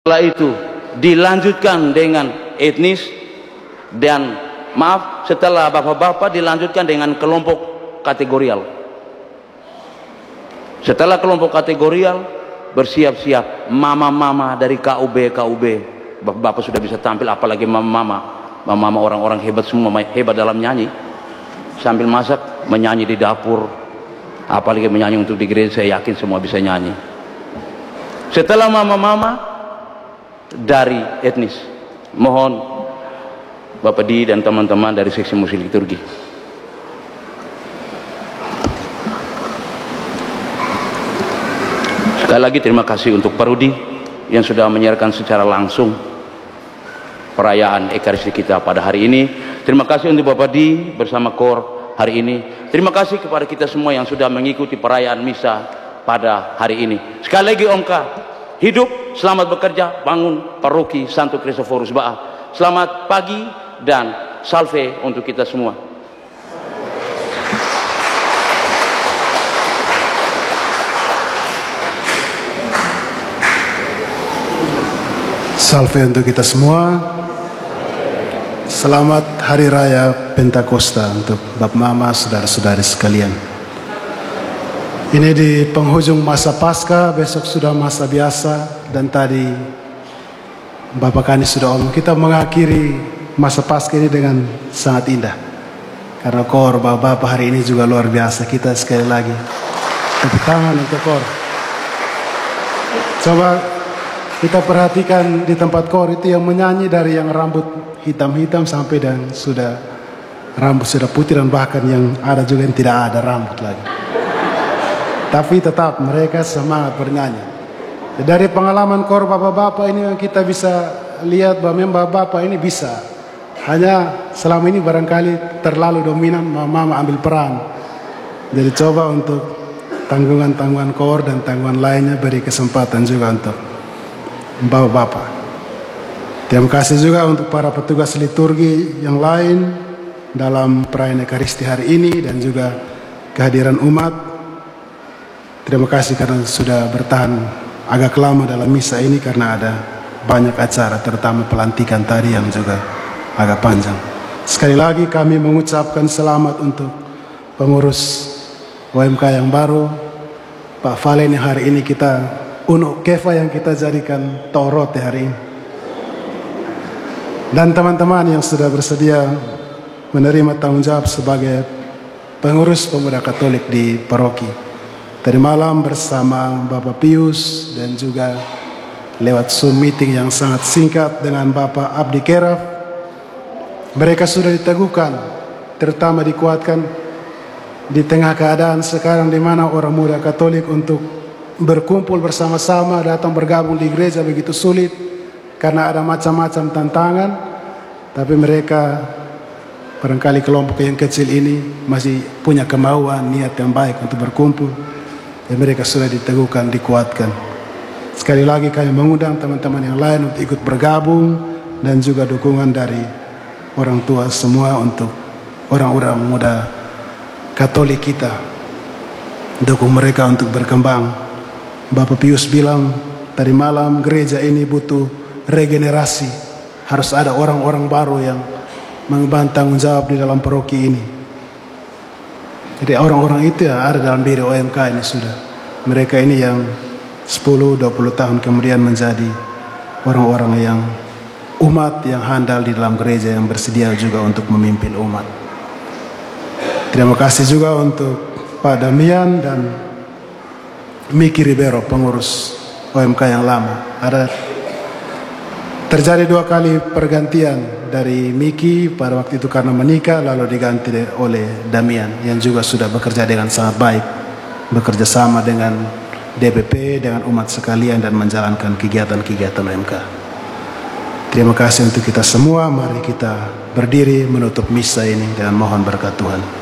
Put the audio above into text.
Setelah itu dilanjutkan dengan etnis, dan maaf, setelah bapak-bapak dilanjutkan dengan kelompok kategorial. Setelah kelompok kategorial, bersiap-siap mama-mama dari KUB. Bapak sudah bisa tampil, apalagi mama orang-orang hebat, semua hebat dalam nyanyi. Sambil masak, menyanyi di dapur, apalagi menyanyi untuk di gereja, saya yakin semua bisa nyanyi. Setelah mama-mama dari etnis, mohon Bapak Di dan teman-teman dari seksi musik liturgi. Sekali lagi terima kasih untuk Pak Rudi yang sudah menyiarkan secara langsung perayaan Ekaristi kita pada hari ini. Terima kasih untuk Bapak Di bersama KOR hari ini. Terima kasih kepada kita semua yang sudah mengikuti perayaan misa pada hari ini. Sekali lagi Om K, hidup, selamat bekerja, bangun Paroki Santo Kristoforus Baah. Selamat pagi dan salve untuk kita semua. Salve untuk kita semua. Selamat Hari Raya Pentakosta untuk Bapak Mama, saudara-saudari sekalian. Ini di penghujung masa Paskah, besok sudah masa biasa, dan tadi Bapak Kani sudah omong, kita mengakhiri masa Paskah ini dengan sangat indah. Karena KOR Bapak hari ini juga luar biasa. Kita sekali lagi tepuk tangan untuk KOR. Coba kita perhatikan di tempat KOR itu yang menyanyi dari yang rambut hitam-hitam sampai dan rambut sudah putih, dan bahkan yang ada juga yang tidak ada rambut lagi. Tapi tetap mereka semangat bernyanyi. Dari pengalaman KOR bapak-bapak ini yang kita bisa lihat bahwa bapak ini bisa. Hanya selama ini barangkali terlalu dominan, mama ambil peran. Jadi coba untuk tanggungan-tanggungan KOR dan tanggungan lainnya beri kesempatan juga untuk bapak-bapak. Terima kasih juga untuk para petugas liturgi yang lain dalam perayaan Ekaristi hari ini dan juga kehadiran umat. Terima kasih karena sudah bertahan agak lama dalam misa ini karena ada banyak acara, terutama pelantikan tadi yang juga agak panjang. Sekali lagi kami mengucapkan selamat untuk pengurus OMK yang baru, Pak Valen, yang hari ini kita Uno Keva yang kita jadikan Torot hari ini. Dan teman-teman yang sudah bersedia menerima tanggung jawab sebagai pengurus pemuda Katolik di paroki. Tadi malam bersama Bapak Pius dan juga lewat Zoom meeting yang sangat singkat dengan Bapak Abdi Keraf, mereka sudah diteguhkan, terutama dikuatkan di tengah keadaan sekarang di mana orang muda Katolik untuk berkumpul bersama-sama, datang bergabung di gereja begitu sulit karena ada macam-macam tantangan. Tapi mereka, barangkali kelompok yang kecil ini masih punya kemauan, niat yang baik untuk berkumpul, dan mereka sudah diteguhkan, dikuatkan. Sekali lagi kami mengundang teman-teman yang lain untuk ikut bergabung, dan juga dukungan dari orang tua semua untuk orang-orang muda Katolik kita, dukung mereka untuk berkembang. Bapak Pius bilang tadi malam gereja ini butuh regenerasi, harus ada orang-orang baru yang mengemban tanggung jawab di dalam paroki ini. Jadi orang-orang itu yang ada dalam diri OMK ini sudah, mereka ini yang 10-20 tahun kemudian menjadi orang-orang yang umat yang handal di dalam gereja, yang bersedia juga untuk memimpin umat. Terima kasih juga untuk Pak Damian dan Miki Ribeiro, pengurus OMK yang lama. Terjadi 2 kali pergantian dari Miki pada waktu itu karena menikah, lalu diganti oleh Damian yang juga sudah bekerja dengan sangat baik, bekerja sama dengan DPP, dengan umat sekalian, dan menjalankan kegiatan-kegiatan OMK. Terima kasih untuk kita semua. Mari kita berdiri menutup misa ini dengan mohon berkat Tuhan.